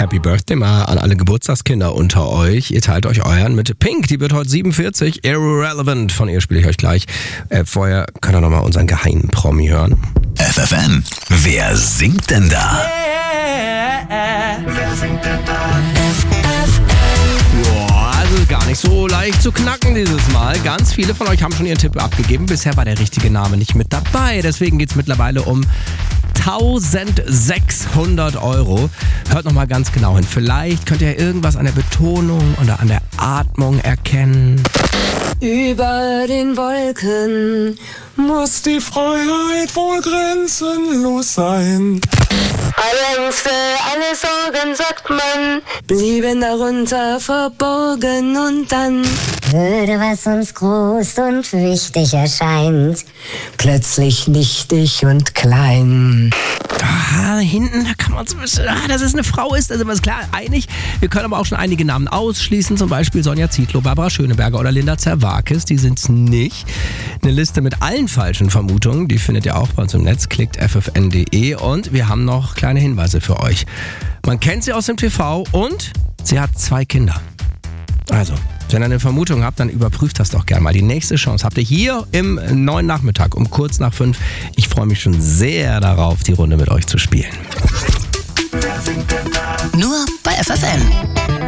Happy Birthday mal an alle Geburtstagskinder unter euch. Ihr teilt euch euren mit Pink, die wird heute 47. Irrelevant, von ihr spiele ich euch gleich. Vorher könnt ihr nochmal unseren geheimen Promi hören. FFN, wer singt denn da? Wer singt denn da? Boah, also gar nicht so leicht zu knacken dieses Mal. Ganz viele von euch haben schon ihren Tipp abgegeben. Bisher war der richtige Name nicht mit dabei. Deswegen geht es mittlerweile um 1600 €. Hört nochmal ganz genau hin. Vielleicht könnt ihr irgendwas an der Betonung oder an der Atmung erkennen. Über den Wolken Muss die Freiheit wohl grenzenlos sein. alle Ängste, alle Sorgen, sagt man, blieben darunter verborgen und dann würde, was uns groß und wichtig erscheint, plötzlich nichtig und klein. Ah, hinten, da kann man so ein bisschen, dass es eine Frau ist, da sind wir uns klar einig. Wir können aber auch schon einige Namen ausschließen, zum Beispiel Sonja Zietlow, Barbara Schöneberger oder Linda Zerwakis, die sind es nicht. Eine Liste mit allen falschen Vermutungen, die findet ihr auch bei uns im Netz, klickt ffn.de und wir haben noch kleine Hinweise für euch. Man kennt sie aus dem TV und sie hat 2 Kinder. Also, wenn ihr eine Vermutung habt, dann überprüft das doch gerne mal. Die nächste Chance habt ihr hier im neuen Nachmittag um kurz nach 5. Ich freue mich schon sehr darauf, die Runde mit euch zu spielen. Wer singt denn da? Nur bei FFN.